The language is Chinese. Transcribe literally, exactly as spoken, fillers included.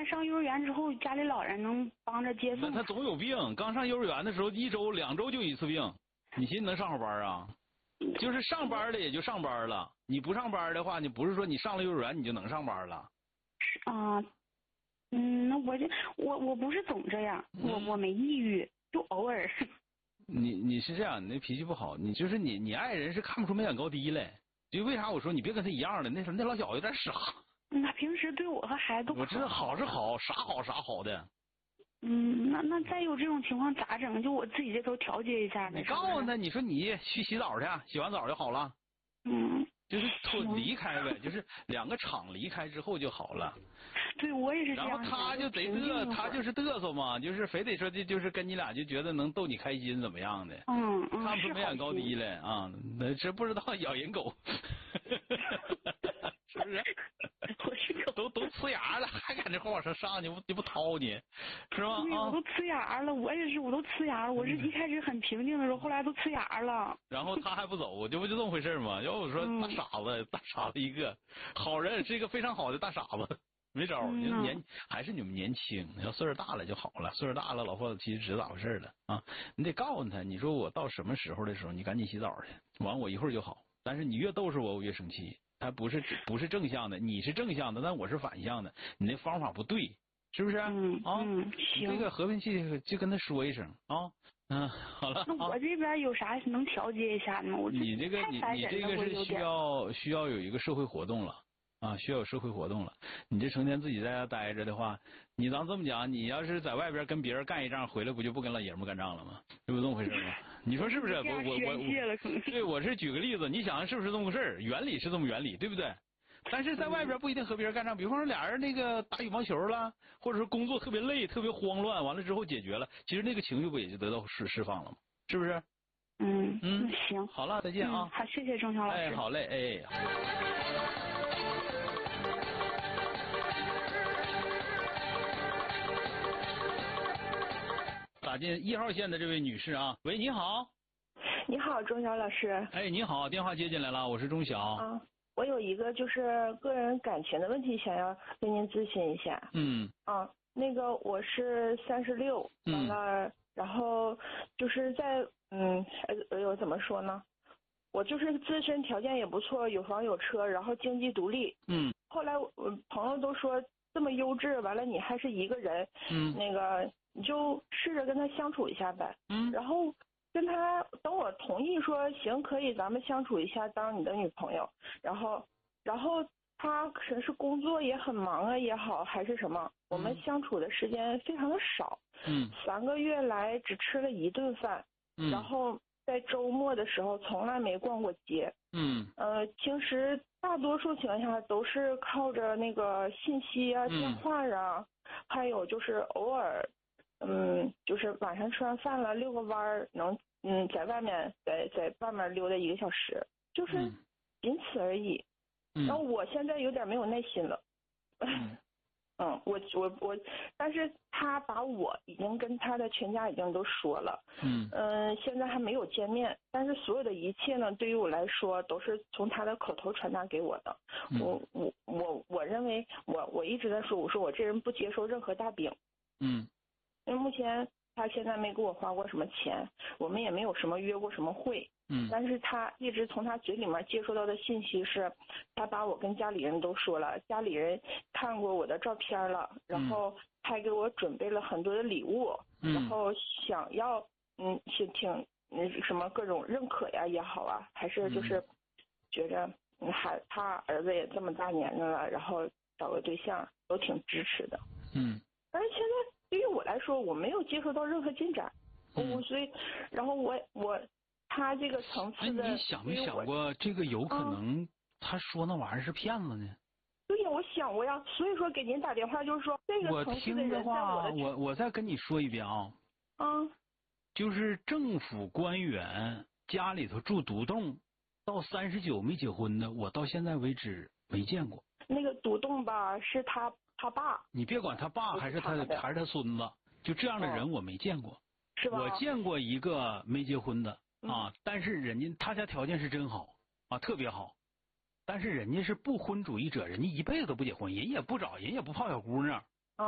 看上幼儿园之后，家里老人能帮着接送。 那他总有病，刚上幼儿园的时候，一周两周就一次病，你寻思能上好班啊？就是上班的也就上班了，你不上班的话，你不是说你上了幼儿园你就能上班了。 啊，嗯，那我就我我不是总这样，我我没抑郁，就偶尔。 你你是这样，你那脾气不好，你就是你你爱人是看不出美感高低来，就为啥我说你别跟他一样的，那什么那老小子有点傻。 那平时对我和孩子都我知道好是好，啥好啥好的。 嗯，那那再有这种情况咋整？就我自己这头调节一下呗。 你告诉他，你说你去洗澡去，洗完澡就好了。 嗯， 就是脱离开呗，就是两个场离开之后就好了。 对，我也是这样。 然后他就贼嘚，他就是嘚瑟嘛，就是非得说的，就是跟你俩就觉得能逗你开心怎么样的。 嗯嗯， 看不出美眼高低来啊，那这不知道咬人狗。是不是？ 我是都都呲牙了，还敢这话往上上，你不你不掏你，是吧？ 对，我都呲牙了，我也是，我都呲牙了。我是一开始很平静的时候，后来都呲牙了。 然后他还不走，这不就这么回事吗？要我说，大傻子，大傻子一个，好人是一个非常好的大傻子，没招。你年还是你们年轻，要岁数大了就好了。岁数大了，老婆子其实知道咋回事了啊。你得告诉他，你说我到什么时候的时候，你赶紧洗澡去，完我一会儿就好。但是你越逗着我，我越生气。他不是不是正向的，你是正向的，但我是反向的，你那方法不对，是不是？ 嗯啊， 嗯，行。 这个和平气就跟他说一声啊，嗯，好了。 那我这边有啥能调节一下呢？我你这个你你这个是需要需要有一个社会活动了啊，需要有社会活动了。你这成天自己在家待着的话，你咱这么讲，你要是在外边跟别人干一仗，回来不就不跟老爷们干仗了吗？这不这么回事吗？你说是不是？我我我我，对，我是举个例子，你想是不是这么个事儿？原理是这么原理，对不对？但是在外边不一定和别人干仗，比方说俩人那个打羽毛球了，或者说工作特别累、特别慌乱，完了之后解决了，其实那个情绪不也就得到释释放了吗？是不是？ 嗯嗯，行， 好了，再见啊！ 好，谢谢钟晓老师。 哎，好嘞，哎。打进一号线的这位女士啊，喂，你好。 你好，钟晓老师。 哎，你好，电话接进来了，我是钟晓。 啊，我有一个就是个人感情的问题，想要跟您咨询一下。 嗯。 啊，那个我是三十六，完了，嗯、然后就是在嗯，哎呦，怎么说呢？我就是自身条件也不错，有房有车，然后经济独立。 嗯。 后来我朋友都说这么优质，完了你还是一个人。 嗯。 那个你就试着跟他相处一下呗。 嗯。 然后。跟他等我同意说行可以咱们相处一下当你的女朋友，然后然后他可能是工作也很忙啊也好还是什么，我们相处的时间非常的少， 嗯， 三个月来只吃了一顿饭， 嗯， 然后在周末的时候从来没逛过街， 嗯， 呃平时大多数情况下都是靠着那个信息啊、电话啊，还有就是偶尔。嗯，就是晚上吃完饭了，遛个弯儿，能嗯在外面在在外面溜达一个小时，就是仅此而已。 嗯， 然后我现在有点没有耐心了。 嗯， 嗯，我我我，但是他把我已经跟他的全家已经都说了。 嗯嗯、呃，现在还没有见面，但是所有的一切呢，对于我来说都是从他的口头传达给我的。 嗯、 我我我我认为我我一直在说，我说我这人不接受任何大饼。 嗯。 因为目前他现在没给我花过什么钱，我们也没有什么约过什么会， 嗯， 但是他一直从他嘴里面接收到的信息是，他把我跟家里人都说了，家里人看过我的照片了，然后还给我准备了很多的礼物， 嗯、 然后想要嗯挺挺嗯什么各种认可呀也好啊，还是就是觉着还他儿子也这么大年龄了，然后找个对象都挺支持的， 嗯， 但是现在。对于我来说，我没有接受到任何进展， 嗯、 我所以，然后我我他这个层次的， 哎，你想没想过这个有可能他说那玩意儿是骗子呢？ 对呀，我想过呀，所以说给您打电话就是说这个层次的人在我的， 我我再跟你说一遍啊， 啊， 就是政府官员家里头住独栋，到三十九没结婚的，我到现在为止没见过。 那个独栋吧，是他。他爸， 你别管他爸还是他还是他孙子，就这样的人我没见过， 是吧？ 我见过一个没结婚的啊，但是人家他家条件是真好啊，特别好，但是人家是不婚主义者，人家一辈子都不结婚，人也不找，人也不泡小姑娘，